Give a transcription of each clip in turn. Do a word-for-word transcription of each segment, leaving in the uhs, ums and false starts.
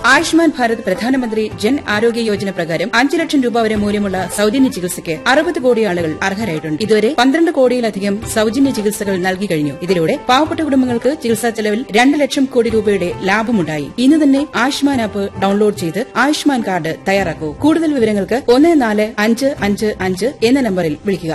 ആയുഷ്മാൻ ഭാരത് പ്രധാനമന്ത്രി ജൻ ആരോഗ്യ യോജന പ്രകാരം അഞ്ച് ലക്ഷം രൂപ വരെ മൂല്യമുള്ള സൌജന്യ ചികിത്സയ്ക്ക് അറുപത് കോടി ആളുകൾ അർഹരായിട്ടുണ്ട്. ഇതുവരെ പന്ത്രണ്ട് കോടിയിലധികം സൌജന്യ ചികിത്സകൾ നൽകി കഴിഞ്ഞു. ഇതിലൂടെ പാവപ്പെട്ട കുടുംബങ്ങൾക്ക് ചികിത്സാ ചെലവിൽ രണ്ട് ലക്ഷം കോടി രൂപയുടെ ലാഭമുണ്ടായി. ഇന്ന് തന്നെ ആയുഷ്മാൻ ആപ്പ് ഡൌൺലോഡ് ചെയ്ത് ആയുഷ്മാൻ കാർഡ് തയ്യാറാക്കൂ. കൂടുതൽ വിവരങ്ങൾക്ക് ഒന്ന് നാല് അഞ്ച് അഞ്ച് അഞ്ച് എന്ന നമ്പറിൽ വിളിക്കുക.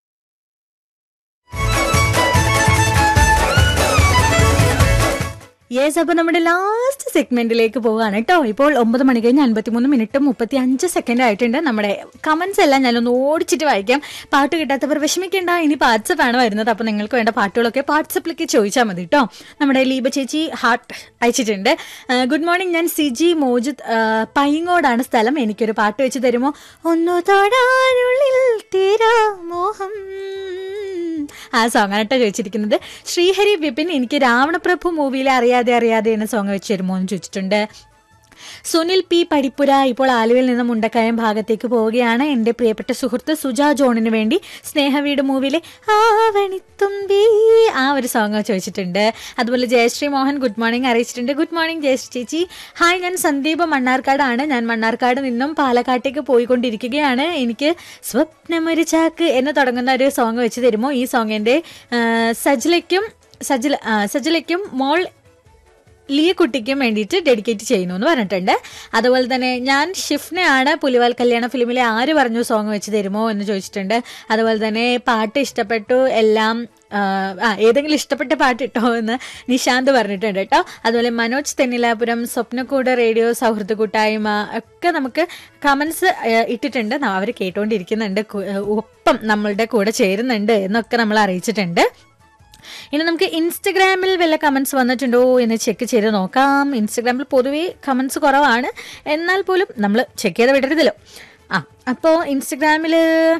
യെസ്, അപ്പൊ നമ്മുടെ ലാസ്റ്റ് സെഗ്മെന്റിലേക്ക് പോവുകയാണ് കേട്ടോ. ഇപ്പോൾ ഒമ്പത് മണി കഴിഞ്ഞ് അൻപത്തിമൂന്ന് മിനിറ്റും മുപ്പത്തി അഞ്ച് സെക്കൻഡ് ആയിട്ടുണ്ട്. നമ്മുടെ കമന്റ്സ് എല്ലാം ഞാനൊന്ന് ഓടിച്ചിട്ട് വായിക്കാം. പാട്ട് കിട്ടാത്തവർ വിഷമിക്കേണ്ട, ഇനി വാട്സപ്പ് ആണ് വരുന്നത്. അപ്പൊ നിങ്ങൾക്ക് വേണ്ട പാട്ടുകളൊക്കെ വാട്സപ്പിലേക്ക് ചോദിച്ചാൽ മതി കേട്ടോ. നമ്മുടെ ലീബ ചേച്ചി ഹാർട്ട് അയച്ചിട്ടുണ്ട്. ഗുഡ് മോർണിംഗ്, ഞാൻ സിജി മോജിദ്, പൈങ്ങോടാണ് സ്ഥലം. എനിക്കൊരു പാട്ട് വെച്ച് തരുമോ? ഒന്നു തൊടാനുള്ളിൽ തീരാ മോഹം, ആ സോങ് ആട്ടോ ചോദിച്ചിരിക്കുന്നത്. ശ്രീഹരി വിപിൻ, എനിക്ക് രാവണപ്രഭു മൂവിയിലെ അറിയാതെ അറിയാതെ എന്ന സോങ് വെച്ച് തരുമോ എന്ന് ചോദിച്ചിട്ടുണ്ട്. സുനിൽ പി പടിപ്പുര, ഇപ്പോൾ ആലുവയിൽ നിന്ന് മുണ്ടക്കയം ഭാഗത്തേക്ക് പോവുകയാണ്. എൻ്റെ പ്രിയപ്പെട്ട സുഹൃത്ത് സുജാ ജോണിന് വേണ്ടി സ്നേഹവീട് മൂവിയിലെ ആവണിത്തുമ്പി ആ ഒരു സോങ് ചോദിച്ചിട്ടുണ്ട്. അതുപോലെ ജയശ്രീ മോഹൻ ഗുഡ് മോർണിംഗ് അറിയിച്ചിട്ടുണ്ട്. ഗുഡ് മോർണിംഗ് ജയശ്രീ ചേച്ചി. ഹായ്, ഞാൻ സന്ദീപ് മണ്ണാർക്കാടാണ്. ഞാൻ മണ്ണാർക്കാട് നിന്നും പാലക്കാട്ടേക്ക് പോയിക്കൊണ്ടിരിക്കുകയാണ്. എനിക്ക് സ്വപ്നമൊരു ചാക്ക് എന്ന് തുടങ്ങുന്ന ഒരു സോങ് വെച്ച് തരുമോ? ഈ സോങ്ങിൻ്റെ സജിലയ്ക്കും സജില സജിലയ്ക്കും മോൾ ലിയക്കുട്ടിക്കും വേണ്ടിയിട്ട് ഡെഡിക്കേറ്റ് ചെയ്യുന്നു എന്ന് പറഞ്ഞിട്ടുണ്ട്. അതുപോലെ തന്നെ ഞാൻ ഷിഫ്നയാണ്, പുലിവാൽ കല്യാണ ഫിലിമിലെ ആര് പറഞ്ഞു സോങ് വെച്ച് തരുമോ എന്ന് ചോദിച്ചിട്ടുണ്ട്. അതുപോലെ തന്നെ പാട്ട് ഇഷ്ടപ്പെട്ടു എല്ലാം, ആ ഏതെങ്കിലും ഇഷ്ടപ്പെട്ട പാട്ട് ഇട്ടോ എന്ന് നിശാന്ത് പറഞ്ഞിട്ടുണ്ട് കേട്ടോ. അതുപോലെ മനോജ് തെന്നിലാപുരം, സ്വപ്നക്കൂട് റേഡിയോ സൗഹൃദ കൂട്ടായ്മ ഒക്കെ നമുക്ക് കമൻസ് ഇട്ടിട്ടുണ്ട്. അവർ കേട്ടുകൊണ്ടിരിക്കുന്നുണ്ട്, ഒപ്പം നമ്മളുടെ കൂടെ ചേരുന്നുണ്ട് എന്നൊക്കെ നമ്മൾ അറിയിച്ചിട്ടുണ്ട്. ഇനി നമുക്ക് ഇൻസ്റ്റഗ്രാമിൽ വല്ല കമൻസ് വന്നിട്ടുണ്ടോ എന്ന് ചെക്ക് ചെയ്ത് നോക്കാം. ഇൻസ്റ്റഗ്രാമിൽ പൊതുവേ കമൻസ് കുറവാണ്, എന്നാൽ പോലും നമ്മൾ ചെക്ക് ചെയ്ത് വിടരുതല്ലോ. ആ അപ്പോൾ ഇൻസ്റ്റഗ്രാമിൽ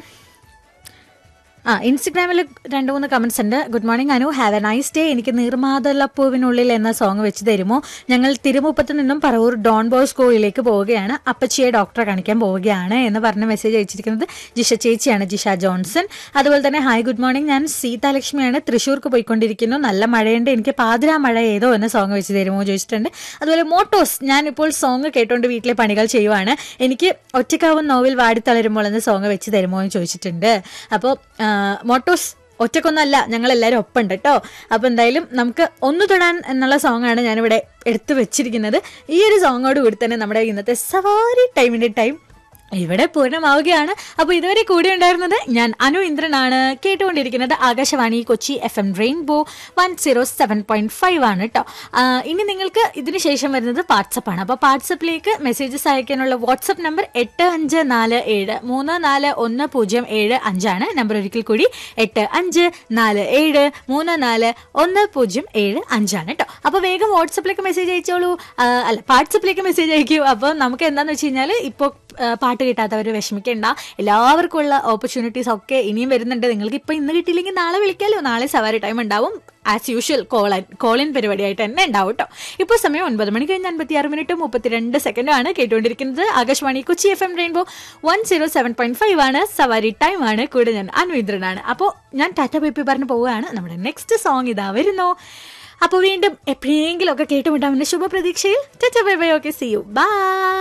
ആ ഇൻസ്റ്റഗ്രാമിൽ രണ്ട് മൂന്ന് കമൻസ് ഉണ്ട്. Good morning Anu, have A nice day. എനിക്ക് നീർമാതളപ്പൂവിനുള്ളിൽ എന്ന സോങ് വെച്ച് തരുമോ? ഞങ്ങൾ തിരുമുപ്പത്ത് നിന്നും പറവൂർ ഡോൺ ബോസ്കോയിലേക്ക് പോവുകയാണ്. അപ്പച്ചിയെ ഡോക്ടറെ കാണിക്കാൻ പോവുകയാണ് എന്ന് പറഞ്ഞ മെസ്സേജ് അയച്ചിരിക്കുന്നത് ജിഷ ചേച്ചിയാണ്, ജിഷ ജോൺസൺ. അതുപോലെ തന്നെ ഹായ് ഗുഡ് മോർണിംഗ്, ഞാൻ സീതാലക്ഷ്മിയാണ്, തൃശ്ശൂർക്ക് പോയിക്കൊണ്ടിരിക്കുന്നു. നല്ല മഴയുണ്ട്, എനിക്ക് പാതിരാ മഴ ഏതോ എന്ന സോങ് വെച്ച് തരുമോ ചോദിച്ചിട്ടുണ്ട്. അതുപോലെ മോട്ടോസ്, ഞാനിപ്പോൾ സോങ് കേട്ടുകൊണ്ട് വീട്ടിലെ പണികൾ ചെയ്യുവാണ്. എനിക്ക് ഒറ്റക്കാവും നോവിൽ വാടിത്തളരുമ്പോൾ എന്ന സോങ് വെച്ച് തരുമോ എന്ന് ചോദിച്ചിട്ടുണ്ട്. അപ്പോൾ മോട്ടോസ് ഒറ്റക്കൊന്നല്ല, ഞങ്ങളെല്ലാവരും ഒപ്പുണ്ട് കേട്ടോ. അപ്പോൾ എന്തായാലും നമുക്ക് ഒന്ന് തൊടാൻ എന്നുള്ള സോങ്ങാണ് ഞാനിവിടെ എടുത്തു വെച്ചിരിക്കുന്നത്. ഈ ഒരു സോങ്ങോട് കൂടി തന്നെ നമ്മുടെ ഇന്നത്തെ സവാരി ടൈമിൻ്റെ ടൈം ഇവിടെ പൂർണ്ണമാവുകയാണ്. അപ്പോൾ ഇതുവരെ കൂടെ ഉണ്ടായിരുന്നത് ഞാൻ അനു ഇന്ദ്രനാണ്. കേട്ടുകൊണ്ടിരിക്കുന്നത് Akashvani Kochi F M rainbow one zero seven point five ആണ് കേട്ടോ. ഇനി നിങ്ങൾക്ക് ഇതിന് ശേഷം വരുന്നത് വാട്സപ്പാണ്. അപ്പോൾ വാട്സപ്പിലേക്ക് മെസ്സേജസ് അയക്കാനുള്ള വാട്സപ്പ് നമ്പർ എട്ട് അഞ്ച് നാല് ഏഴ് മൂന്ന് നാല് ഒന്ന് പൂജ്യം ഏഴ് അഞ്ചാണ്. നമ്പർ ഒരിക്കൽ കൂടി എട്ട് അഞ്ച് നാല് ഏഴ് മൂന്ന് നാല് ഒന്ന് പൂജ്യം ഏഴ് അഞ്ചാണ് കേട്ടോ. അപ്പോൾ വേഗം വാട്സപ്പിലേക്ക് മെസ്സേജ് അയച്ചോളൂ, അല്ല വാട്സപ്പിലേക്ക് മെസ്സേജ് അയക്കൂ. അപ്പോൾ നമുക്ക് എന്താണെന്ന് വെച്ച് കഴിഞ്ഞാൽ ഇപ്പോൾ പാട്ട് കിട്ടാത്തവർ വിഷമിക്കേണ്ട, എല്ലാവർക്കും ഉള്ള ഓപ്പർച്യൂണിറ്റീസ് ഒക്കെ ഇനിയും വരുന്നുണ്ട്. നിങ്ങൾക്ക് ഇപ്പോൾ ഇന്ന് കിട്ടിയില്ലെങ്കിൽ നാളെ വിളിക്കാമല്ലോ, നാളെ സവാരി ടൈം ഉണ്ടാവും. ആസ് യൂഷ്വൽ കോൾ കോളിൻ പരിപാടിയായിട്ട് തന്നെ ഉണ്ടാവും കേട്ടോ. ഇപ്പോൾ സമയം ഒൻപത് മണി കഴിഞ്ഞ് അൻപത്തി ആറ് മിനിറ്റും മുപ്പത്തിരണ്ട് സെക്കൻഡാണ്. കേട്ടുകൊണ്ടിരിക്കുന്നത് Akashvani Kochi F M rainbow one zero seven point five ആണ്. സവാരി ടൈം ആണ്. കൂടെ ഞാൻ അനുവിന്ദ്രനാണ്. അപ്പോൾ ഞാൻ ടാറ്റ ബൈ പറഞ്ഞ് പോവുകയാണ്. നമ്മുടെ നെക്സ്റ്റ് സോങ് ഇതാ വരുന്നു. അപ്പോൾ വീണ്ടും എപ്പോഴെങ്കിലും ഒക്കെ കേട്ടുമുട്ടാമെന്ന ശുഭപ്രതീക്ഷയിൽ Tata bye bye. Okay, see you, by.